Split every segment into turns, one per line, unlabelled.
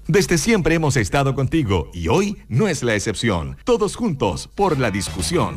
Desde siempre hemos estado contigo y hoy no es la excepción. Todos juntos por la discusión.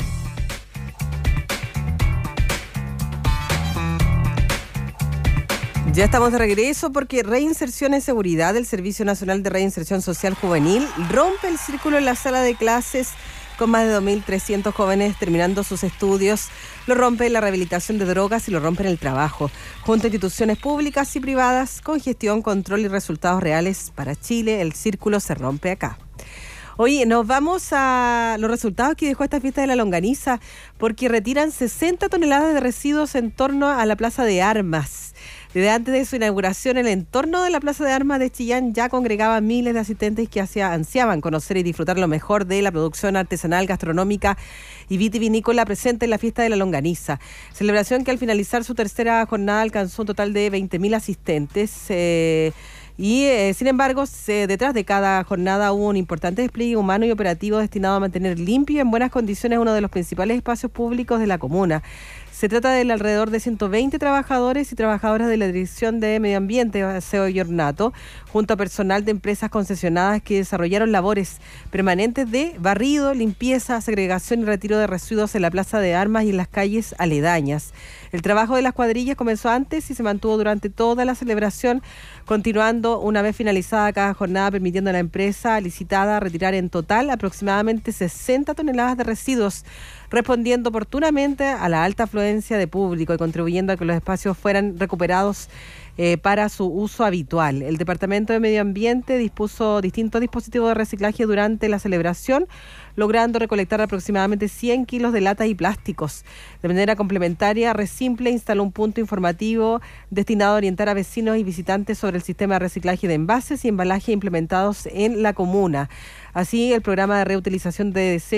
Ya estamos de regreso porque Reinserción en Seguridad del Servicio Nacional de Reinserción Social Juvenil rompe el círculo en la sala de clases con más de 2.300 jóvenes terminando sus estudios. Lo rompe en la rehabilitación de drogas y lo rompe en el trabajo, junto a instituciones públicas y privadas con gestión, control y resultados reales para Chile. El círculo se rompe acá. Oye, nos vamos a los resultados que dejó esta fiesta de la longaniza, porque retiran 60 toneladas de residuos en torno a la Plaza de Armas. Desde antes de su inauguración, el entorno de la Plaza de Armas de Chillán ya congregaba miles de asistentes que ansiaban conocer y disfrutar lo mejor de la producción artesanal, gastronómica y vitivinícola presente en la fiesta de la longaniza. Celebración que al finalizar su tercera jornada alcanzó un total de 20.000 asistentes. Sin embargo, detrás de cada jornada hubo un importante despliegue humano y operativo destinado a mantener limpio y en buenas condiciones uno de los principales espacios públicos de la comuna. Se trata del alrededor de 120 trabajadores y trabajadoras de la Dirección de Medio Ambiente, Aseo y Ornato, junto a personal de empresas concesionadas que desarrollaron labores permanentes de barrido, limpieza, segregación y retiro de residuos en la Plaza de Armas y en las calles aledañas. El trabajo de las cuadrillas comenzó antes y se mantuvo durante toda la celebración, continuando una vez finalizada cada jornada, permitiendo a la empresa licitada retirar en total aproximadamente 60 toneladas de residuos, respondiendo oportunamente a la alta afluencia de público y contribuyendo a que los espacios fueran recuperados para su uso habitual. El Departamento de Medio Ambiente dispuso distintos dispositivos de reciclaje durante la celebración, logrando recolectar aproximadamente 100 kilos de latas y plásticos. De manera complementaria, Resimple instaló un punto informativo destinado a orientar a vecinos y visitantes sobre el sistema de reciclaje de envases y embalaje implementados en la comuna. Así, el programa de reutilización de desechos